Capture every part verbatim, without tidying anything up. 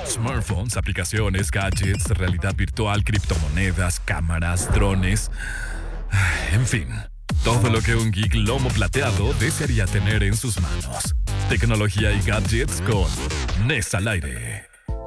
Smartphones, aplicaciones, gadgets, realidad virtual, criptomonedas, cámaras, drones. En fin, todo lo que un geek lomo plateado desearía tener en sus manos. Tecnología y gadgets con Nes al aire.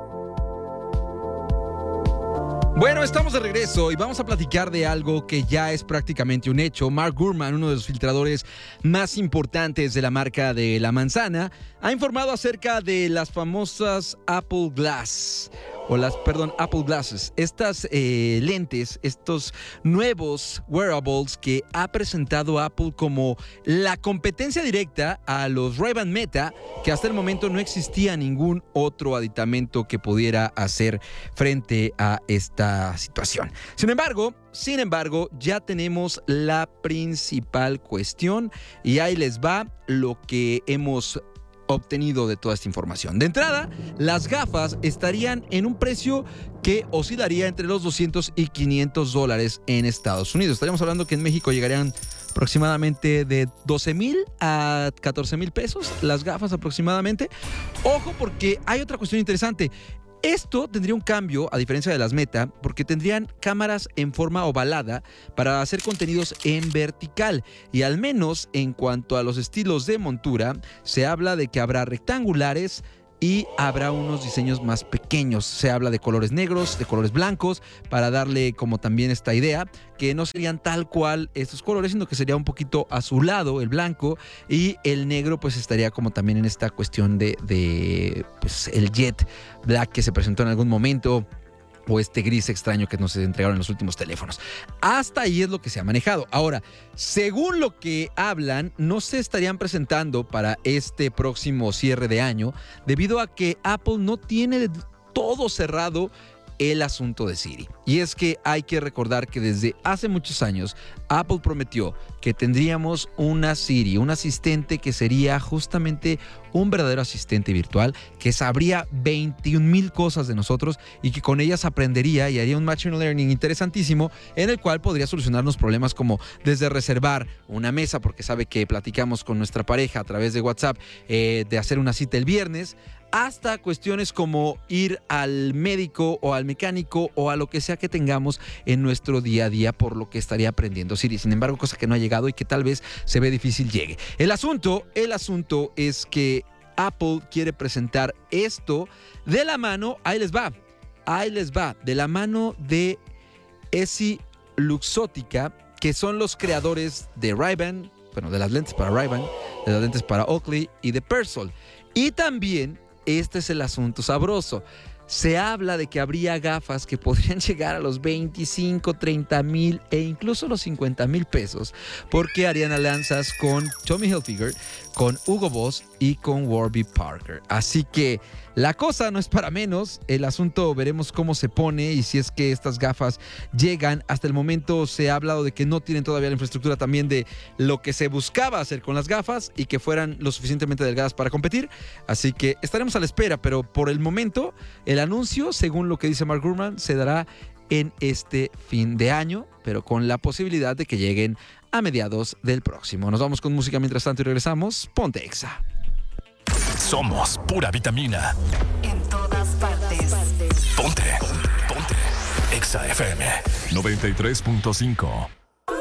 Bueno, estamos de regreso y vamos a platicar de algo que ya es prácticamente un hecho. Mark Gurman, uno de los filtradores más importantes de la marca de la manzana, ha informado acerca de las famosas Apple Glass, o las, perdón, Apple Glasses. Estas eh, lentes, estos nuevos wearables que ha presentado Apple como la competencia directa a los Ray-Ban Meta, que hasta el momento no existía ningún otro aditamento que pudiera hacer frente a esta situación. Sin embargo, sin embargo, ya tenemos la principal cuestión y ahí les va lo que hemos obtenido de toda esta información. De entrada, las gafas estarían en un precio que oscilaría entre los doscientos y quinientos dólares en Estados Unidos. Estaríamos hablando que en México llegarían aproximadamente de doce mil a catorce mil pesos las gafas aproximadamente. Ojo, porque hay otra cuestión interesante. Esto tendría un cambio, a diferencia de las Meta, porque tendrían cámaras en forma ovalada para hacer contenidos en vertical. Y al menos en cuanto a los estilos de montura, se habla de que habrá rectangulares y habrá unos diseños más pequeños. Se habla de colores negros, de colores blancos, para darle como también esta idea que no serían tal cual estos colores, sino que sería un poquito azulado el blanco, y el negro pues estaría como también en esta cuestión de, de pues, el jet black que se presentó en algún momento, o este gris extraño que nos entregaron en los últimos teléfonos. Hasta ahí es lo que se ha manejado. Ahora, según lo que hablan, no se estarían presentando para este próximo cierre de año, debido a que Apple no tiene todo cerrado el asunto de Siri. Y es que hay que recordar que desde hace muchos años Apple prometió que tendríamos una Siri, un asistente que sería justamente un verdadero asistente virtual, que sabría veintiún mil cosas de nosotros y que con ellas aprendería y haría un machine learning interesantísimo, en el cual podría solucionarnos problemas como desde reservar una mesa porque sabe que platicamos con nuestra pareja a través de WhatsApp, eh, de hacer una cita el viernes, hasta cuestiones como ir al médico o al mecánico o a lo que sea que tengamos en nuestro día a día, por lo que estaría aprendiendo Siri. Sin embargo, cosa que no ha llegado y que tal vez se ve difícil llegue. El asunto, el asunto es que Apple quiere presentar esto de la mano, ahí les va, ahí les va, de la mano de EssilorLuxottica, que son los creadores de Ray-Ban, bueno, de las lentes para Ray-Ban, de las lentes para Oakley y de Persol. Y también, este es el asunto sabroso, se habla de que habría gafas que podrían llegar a los veinticinco, treinta mil e incluso los cincuenta mil pesos, porque harían alianzas con Tommy Hilfiger, con Hugo Boss y con Warby Parker. Así que la cosa no es para menos. El asunto, veremos cómo se pone y si es que estas gafas llegan. Hasta el momento se ha hablado de que no tienen todavía la infraestructura también de lo que se buscaba hacer con las gafas y que fueran lo suficientemente delgadas para competir. Así que estaremos a la espera, pero por el momento el anuncio, según lo que dice Mark Gurman, se dará en este fin de año, pero con la posibilidad de que lleguen a mediados del próximo. Nos vamos con música mientras tanto y regresamos. Ponte Exa. Somos pura vitamina. En todas partes. Ponte. Ponte. Exa F M noventa y tres punto cinco.